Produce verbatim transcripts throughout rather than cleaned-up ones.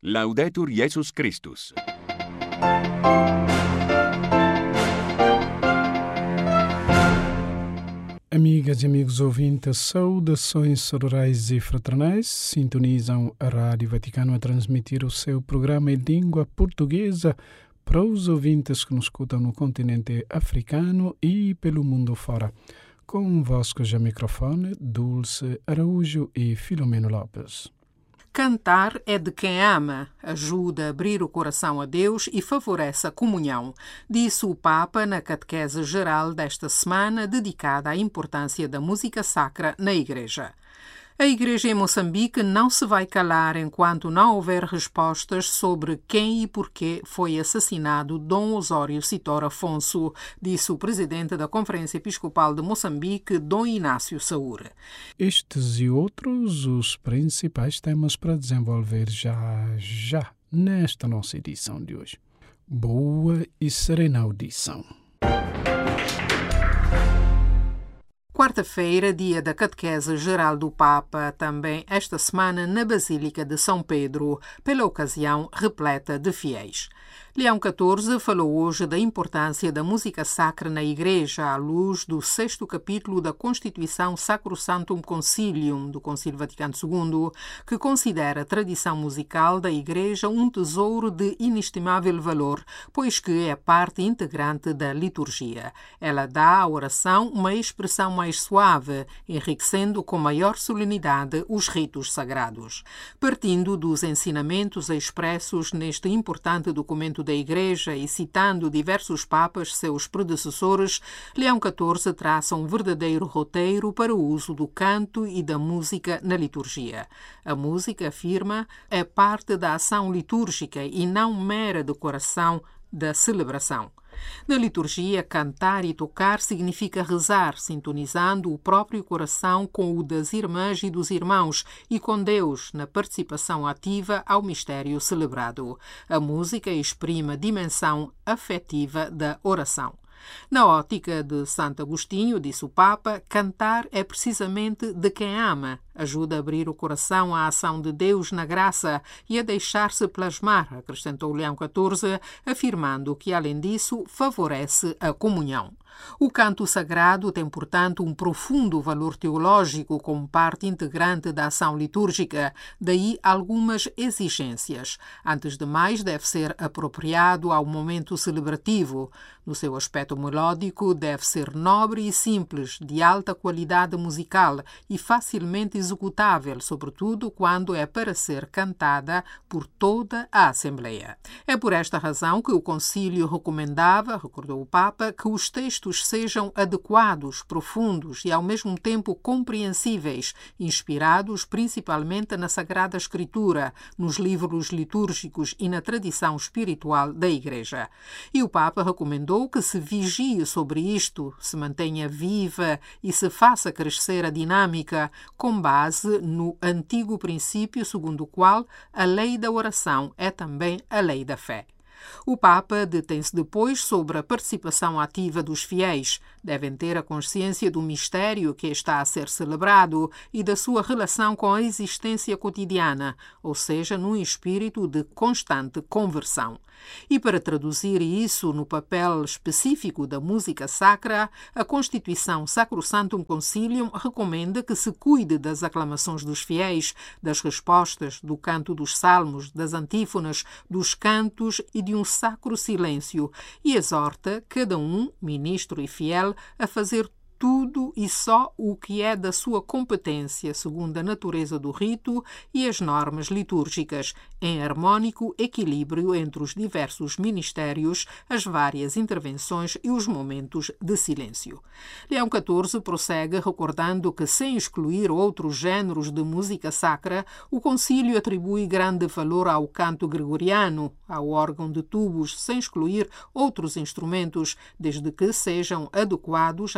Laudetur Jesus Christus. Amigas e amigos ouvintes, saudações sororais e fraternais. Sintonizam a Rádio Vaticano a transmitir o seu programa em língua portuguesa para os ouvintes que nos escutam no continente africano e pelo mundo fora. Convosco já microfone, Dulce Araújo e Filomeno Lopes. Cantar é de quem ama, ajuda a abrir o coração a Deus e favorece a comunhão, disse o Papa na catequese geral desta semana dedicada à importância da música sacra na Igreja. A Igreja em Moçambique não se vai calar enquanto não houver respostas sobre quem e porquê foi assassinado Dom Osório Sitor Afonso, disse o presidente da Conferência Episcopal de Moçambique, Dom Inácio Saúre. Estes e outros os principais temas para desenvolver já, já, nesta nossa edição de hoje. Boa e serena audição. Quarta-feira, dia da Catequese Geral do Papa, também esta semana na Basílica de São Pedro, pela ocasião repleta de fiéis. Leão catorze falou hoje da importância da música sacra na Igreja à luz do sexto capítulo da Constituição Sacrosanctum Concilium do Concílio Vaticano segundo, que considera a tradição musical da Igreja um tesouro de inestimável valor, pois que é parte integrante da liturgia. Ela dá à oração uma expressão mais suave, enriquecendo com maior solenidade os ritos sagrados. Partindo dos ensinamentos expressos neste importante documento da Igreja e citando diversos papas, seus predecessores, Leão catorze traça um verdadeiro roteiro para o uso do canto e da música na liturgia. A música, afirma, é parte da ação litúrgica e não mera decoração da celebração. Na liturgia, cantar e tocar significa rezar, sintonizando o próprio coração com o das irmãs e dos irmãos e com Deus na participação ativa ao mistério celebrado. A música exprime a dimensão afetiva da oração. Na ótica de Santo Agostinho, disse o Papa, cantar é precisamente de quem ama, ajuda a abrir o coração à ação de Deus na graça e a deixar-se plasmar, acrescentou Leão catorze, afirmando que, além disso, favorece a comunhão. O canto sagrado tem, portanto, um profundo valor teológico como parte integrante da ação litúrgica, daí algumas exigências. Antes de mais, deve ser apropriado ao momento celebrativo. No seu aspecto melódico, deve ser nobre e simples, de alta qualidade musical e facilmente executável, sobretudo quando é para ser cantada por toda a Assembleia. É por esta razão que o Concílio recomendava, recordou o Papa, que os textos sejam adequados, profundos e ao mesmo tempo compreensíveis, inspirados principalmente na Sagrada Escritura, nos livros litúrgicos e na tradição espiritual da Igreja. E o Papa recomendou que se vigie sobre isto, se mantenha viva e se faça crescer a dinâmica com base no antigo princípio segundo o qual a lei da oração é também a lei da fé. O Papa detém-se depois sobre a participação ativa dos fiéis. Devem ter a consciência do mistério que está a ser celebrado e da sua relação com a existência cotidiana, ou seja, num espírito de constante conversão. E para traduzir isso no papel específico da música sacra, a Constituição Sacrosanctum Concilium recomenda que se cuide das aclamações dos fiéis, das respostas, do canto dos salmos, das antífonas, dos cantos e de um sacro silêncio, e exorta cada um, ministro e fiel, a fazer tudo e só o que é da sua competência, segundo a natureza do rito e as normas litúrgicas, em harmónico equilíbrio entre os diversos ministérios, as várias intervenções e os momentos de silêncio. Leão catorze prossegue recordando que, sem excluir outros géneros de música sacra, o Concílio atribui grande valor ao canto gregoriano, ao órgão de tubos, sem excluir outros instrumentos, desde que sejam adequados ao uso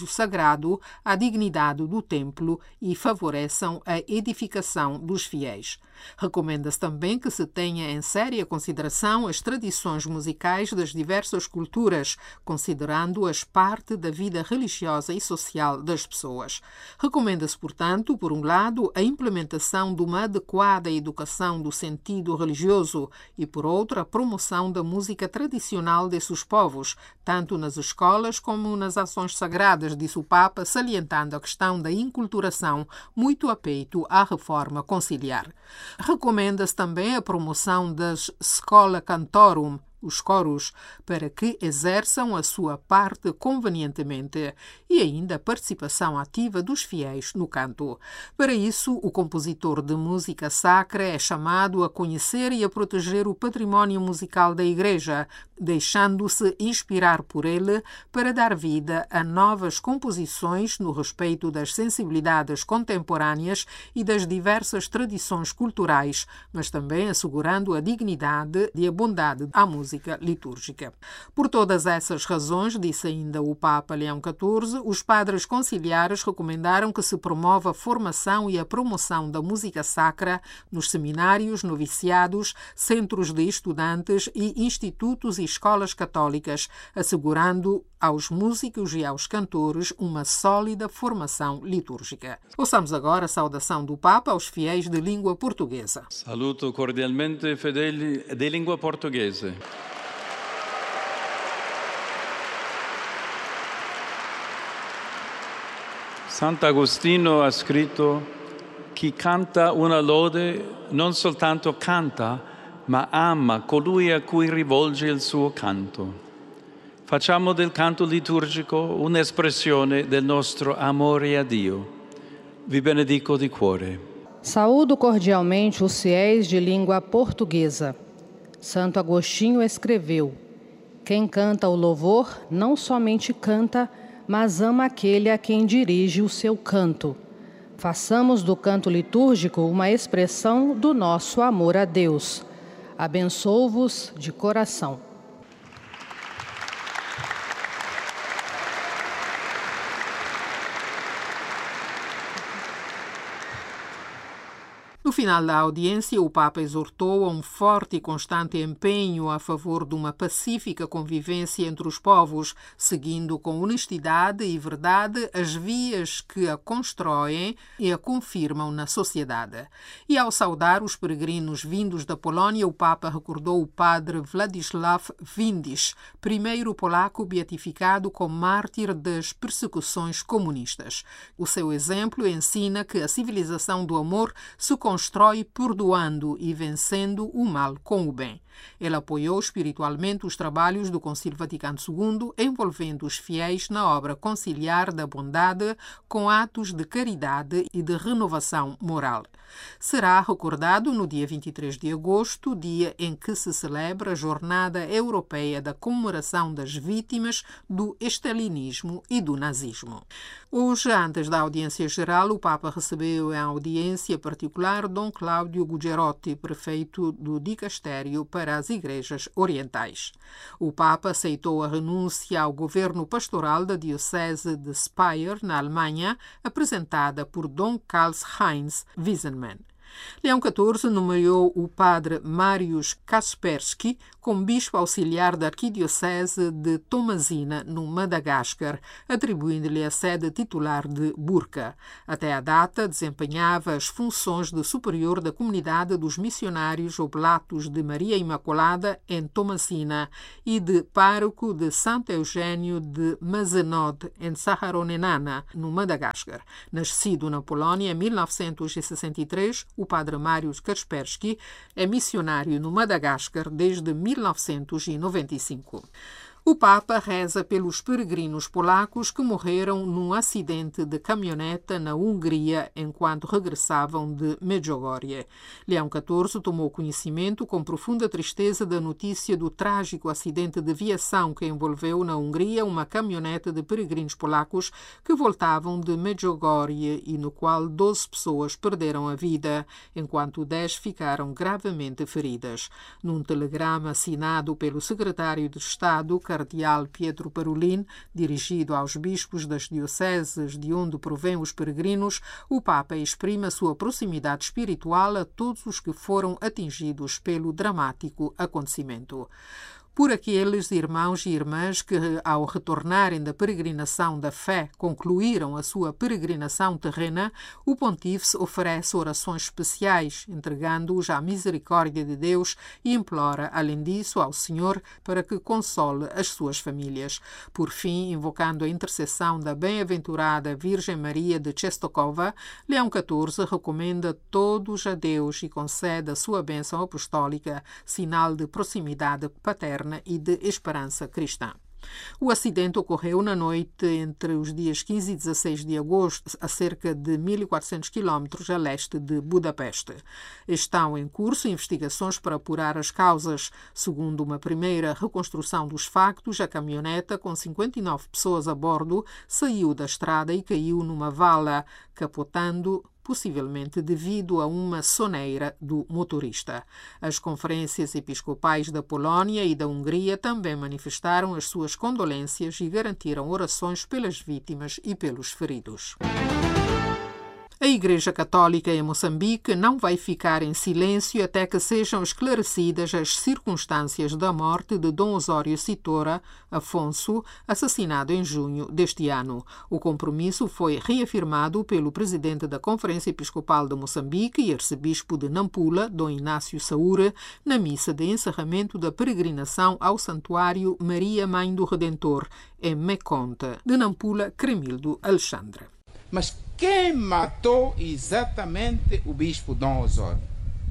sagrado à dignidade do templo e favoreçam a edificação dos fiéis. Recomenda-se também que se tenha em séria consideração as tradições musicais das diversas culturas, considerando-as parte da vida religiosa e social das pessoas. Recomenda-se, portanto, por um lado, a implementação de uma adequada educação do sentido religioso e, por outro, a promoção da música tradicional desses povos, tanto nas escolas como nas ações sagradas, disse o Papa, salientando a questão da inculturação, muito a peito à reforma conciliar. Recomenda-se também a promoção das Schola Cantorum, os coros, para que exerçam a sua parte convenientemente, e ainda a participação ativa dos fiéis no canto. Para isso, o compositor de música sacra é chamado a conhecer e a proteger o património musical da Igreja, deixando-se inspirar por ele para dar vida a novas composições no respeito das sensibilidades contemporâneas e das diversas tradições culturais, mas também assegurando a dignidade e a bondade à música litúrgica. Por todas essas razões, disse ainda o Papa Leão catorze, os padres conciliares recomendaram que se promova a formação e a promoção da música sacra nos seminários, noviciados, centros de estudantes e institutos e escolas católicas, assegurando aos músicos e aos cantores uma sólida formação litúrgica. Ouçamos agora a saudação do Papa aos fiéis de língua portuguesa. Saluto cordialmente fedeli de língua portuguesa. Sant'Agostino ha scritto: chi canta una lode non soltanto canta, ma ama colui a cui rivolge il suo canto. Facciamo del canto liturgico un'espressione del nostro amore a Dio. Vi benedico di cuore. Saúdo cordialmente os fiéis de língua portuguesa. Santo Agostinho escreveu: quem canta o louvor não somente canta, mas ama aquele a quem dirige o seu canto. Façamos do canto litúrgico uma expressão do nosso amor a Deus. Abençoo-vos de coração. No final da audiência, o Papa exortou a um forte e constante empenho a favor de uma pacífica convivência entre os povos, seguindo com honestidade e verdade as vias que a constroem e a confirmam na sociedade. E ao saudar os peregrinos vindos da Polónia, o Papa recordou o padre Władysław Windisch, primeiro polaco beatificado como mártir das persecuções comunistas. O seu exemplo ensina que a civilização do amor se constrói perdoando e vencendo o mal com o bem. Ele apoiou espiritualmente os trabalhos do Concílio Vaticano segundo, envolvendo os fiéis na obra conciliar da bondade com atos de caridade e de renovação moral. Será recordado no dia vinte e três de agosto, dia em que se celebra a Jornada Europeia da Comemoração das Vítimas do Stalinismo e do Nazismo. Hoje, antes da audiência geral, o Papa recebeu em audiência particular Dom Cláudio Gugerotti, prefeito do Dicastério para as Igrejas Orientais. O Papa aceitou a renúncia ao governo pastoral da Diocese de Speyer, na Alemanha, apresentada por Dom Karl-Heinz Wiesenmann. Leão catorze nomeou o padre Mariusz Kaspersky como bispo auxiliar da arquidiocese de Tomazina, no Madagascar, atribuindo-lhe a sede titular de Burka. Até à data, desempenhava as funções de superior da comunidade dos missionários oblatos de Maria Imaculada, em Tomazina, e de pároco de Santo Eugênio de Mazenod, em Saharonenana, no Madagascar. Nascido na Polónia em mil novecentos e sessenta e três, o padre Mariusz Kaspersky é missionário no Madagascar desde mil novecentos e noventa e cinco. O Papa reza pelos peregrinos polacos que morreram num acidente de caminhoneta na Hungria enquanto regressavam de Medjugorje. Leão catorze tomou conhecimento com profunda tristeza da notícia do trágico acidente de viação que envolveu na Hungria uma caminhoneta de peregrinos polacos que voltavam de Medjugorje e no qual doze pessoas perderam a vida, enquanto dez ficaram gravemente feridas. Num telegrama assinado pelo secretário de Estado, cardeal Pietro Parolin, dirigido aos bispos das dioceses de onde provêm os peregrinos, o Papa exprime a sua proximidade espiritual a todos os que foram atingidos pelo dramático acontecimento. Por aqueles irmãos e irmãs que, ao retornarem da peregrinação da fé, concluíram a sua peregrinação terrena, o Pontífice oferece orações especiais, entregando-os à misericórdia de Deus e implora, além disso, ao Senhor para que console as suas famílias. Por fim, invocando a intercessão da bem-aventurada Virgem Maria de Czestochowa, Leão catorze recomenda todos a Deus e concede a sua bênção apostólica, sinal de proximidade paterna e de esperança cristã. O acidente ocorreu na noite entre os dias quinze e dezasseis de agosto, a cerca de mil e quatrocentos quilómetros a leste de Budapeste. Estão em curso investigações para apurar as causas. Segundo uma primeira reconstrução dos factos, a caminhoneta, com cinquenta e nove pessoas a bordo, saiu da estrada e caiu numa vala, capotando possivelmente devido a uma soneira do motorista. As conferências episcopais da Polónia e da Hungria também manifestaram as suas condolências e garantiram orações pelas vítimas e pelos feridos. A Igreja Católica em Moçambique não vai ficar em silêncio até que sejam esclarecidas as circunstâncias da morte de Dom Osório Citora Afonso, assassinado em junho deste ano. O compromisso foi reafirmado pelo presidente da Conferência Episcopal de Moçambique e arcebispo de Nampula, Dom Inácio Saúra, na missa de encerramento da peregrinação ao Santuário Maria Mãe do Redentor, em Meconte, de Nampula, Cremildo Alexandre. Mas quem matou exatamente o bispo Dom Osório?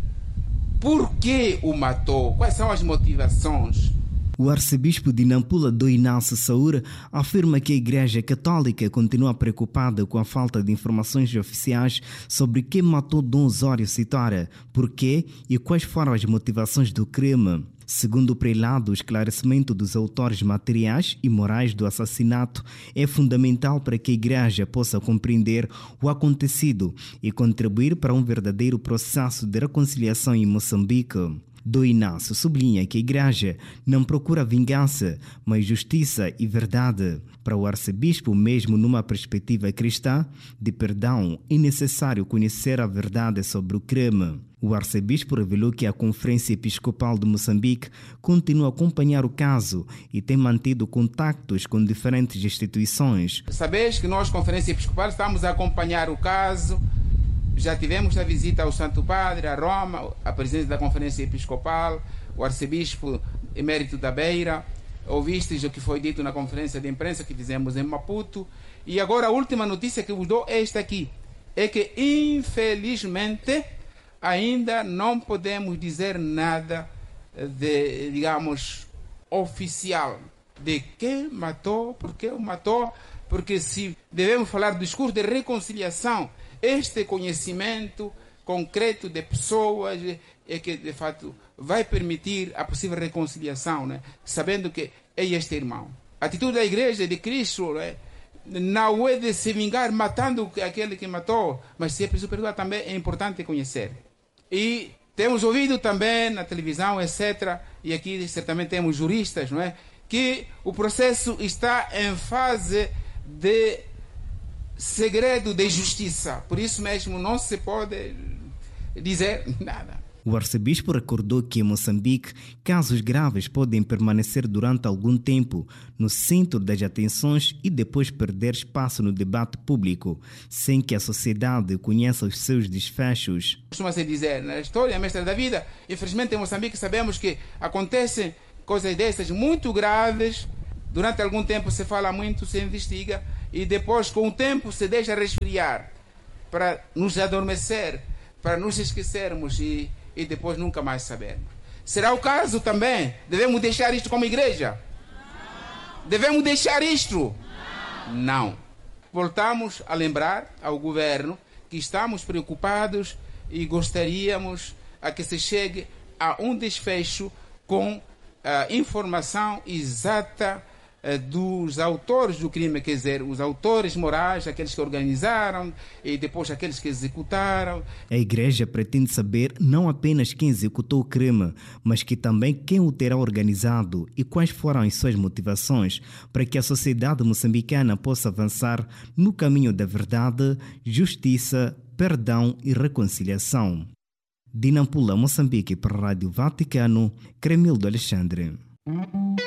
Por que o matou? Quais são as motivações? O arcebispo de Nampula, Dom Inácio Saúra, afirma que a Igreja Católica continua preocupada com a falta de informações oficiais sobre quem matou Dom Osório Citora, por quê e quais foram as motivações do crime. Segundo o prelado, o esclarecimento dos autores materiais e morais do assassinato é fundamental para que a Igreja possa compreender o acontecido e contribuir para um verdadeiro processo de reconciliação em Moçambique. Dom Inácio sublinha que a Igreja não procura vingança, mas justiça e verdade. Para o arcebispo, mesmo numa perspectiva cristã de perdão, é necessário conhecer a verdade sobre o crime. O arcebispo revelou que a Conferência Episcopal de Moçambique continua a acompanhar o caso e tem mantido contactos com diferentes instituições. Sabeis que nós, Conferência Episcopal, estamos a acompanhar o caso. Já tivemos a visita ao Santo Padre, a Roma, a presidência da Conferência Episcopal, o arcebispo emérito da Beira. Ouvistes o que foi dito na conferência de imprensa que fizemos em Maputo. E agora a última notícia que vos dou é esta aqui. É que, infelizmente, ainda não podemos dizer nada de, digamos, oficial de quem matou, por que o matou, porque se devemos falar do discurso de reconciliação, este conhecimento concreto de pessoas é que, de fato, vai permitir a possível reconciliação, né? Sabendo que é este irmão. A atitude da Igreja de Cristo, né? Não é de se vingar matando aquele que matou, mas se é preciso perdoar também é importante conhecer. E temos ouvido também na televisão, etcétera, e aqui certamente temos juristas, não é? Que o processo está em fase de segredo de justiça. Por isso mesmo não se pode dizer nada. O arcebispo recordou que em Moçambique, casos graves podem permanecer durante algum tempo no centro das atenções e depois perder espaço no debate público, sem que a sociedade conheça os seus desfechos. Costuma-se dizer, na história a mestra da vida, infelizmente em Moçambique sabemos que acontecem coisas dessas muito graves, durante algum tempo se fala muito, se investiga, e depois com o tempo se deixa resfriar, para nos adormecer, para nos esquecermos e e depois nunca mais sabermos. Será o caso também? Devemos deixar isto como igreja? Não. Devemos deixar isto? Não. Não. Voltamos a lembrar ao governo que estamos preocupados e gostaríamos a que se chegue a um desfecho com a informação exata dos autores do crime, quer dizer, os autores morais, aqueles que organizaram e depois aqueles que executaram. A Igreja pretende saber não apenas quem executou o crime, mas que também quem o terá organizado e quais foram as suas motivações para que a sociedade moçambicana possa avançar no caminho da verdade, justiça, perdão e reconciliação. De Nampula, Moçambique, para a Rádio Vaticano, Cremildo Alexandre.